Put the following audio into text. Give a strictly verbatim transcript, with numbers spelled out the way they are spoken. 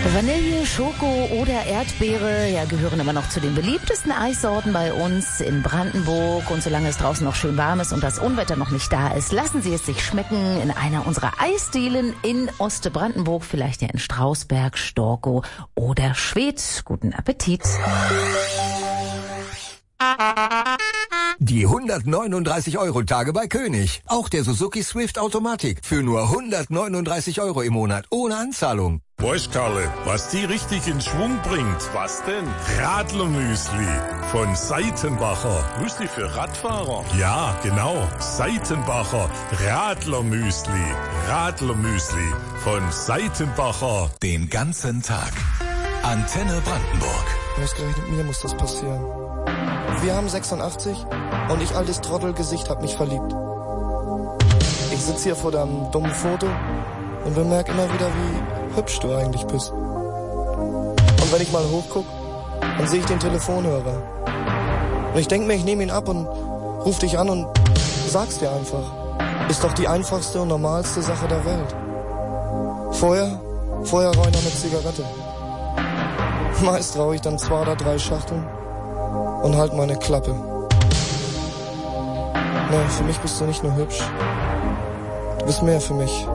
Vanille, Schoko oder Erdbeere, ja, gehören immer noch zu den beliebtesten Eissorten bei uns in Brandenburg. Und solange es draußen noch schön warm ist und das Unwetter noch nicht da ist, lassen Sie es sich schmecken in einer unserer Eisdielen in Ostbrandenburg, vielleicht ja in Strausberg, Storkow oder Schwedt. Guten Appetit. Die hundertneununddreißig Euro Tage bei König. Auch der Suzuki Swift Automatik für nur hundertneununddreißig Euro im Monat ohne Anzahlung. Weißt, Karle, was die richtig in Schwung bringt? Was denn? Radlermüsli von Seitenbacher. Müsli für Radfahrer? Ja, genau. Seitenbacher Radlermüsli. Radlermüsli von Seitenbacher. Den ganzen Tag. Antenne Brandenburg. Ausgerechnet mir muss das passieren. Wir haben sechsundachtzig und ich, altes Trottelgesicht, hab mich verliebt. Ich sitz hier vor deinem dummen Foto und bemerke immer wieder, wie hübsch du eigentlich bist. Und wenn ich mal hochguck, dann sehe ich den Telefonhörer. Und ich denk mir, ich nehme ihn ab und ruf dich an und sag's dir einfach. Ist doch die einfachste und normalste Sache der Welt. Vorher, vorher rein eine Zigarette. Meist rauche ich dann zwei oder drei Schachteln und halt meine Klappe. Nee, für mich bist du nicht nur hübsch. Du bist mehr für mich.